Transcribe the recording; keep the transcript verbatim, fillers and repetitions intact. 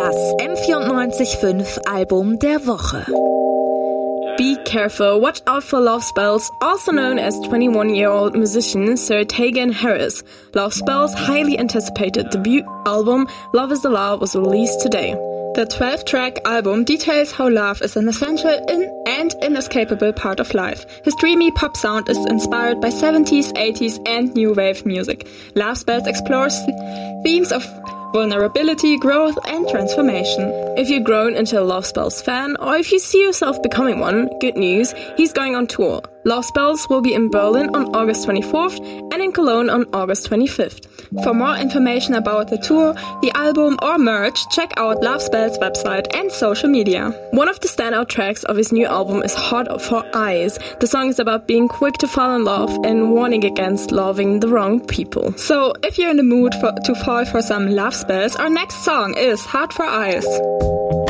Das M vierundneunzig Komma fünf Album der Woche. Be careful, watch out for Love Spells, also known as twenty-one-year-old musician Sir Tegan Harris. Love Spells' highly anticipated debut album Love is the Law was released today. The twelve-track album details how love is an essential in and inescapable part of life. His dreamy pop sound is inspired by seventies, eighties and new wave music. Love Spells explores themes of vulnerability, growth and transformation. If you've grown into a Love Spells fan, or if you see yourself becoming one, good news, he's going on tour. Love Spells will be in Berlin on August twenty-fourth and in Cologne on August twenty-fifth. For more information about the tour, the album or merch, check out Love Spells' website and social media. One of the standout tracks of his new album is Hot for Eyes. The song is about being quick to fall in love and warning against loving the wrong people. So, if you're in the mood for, to fall for some Love Spells, our next song is Hot for Eyes.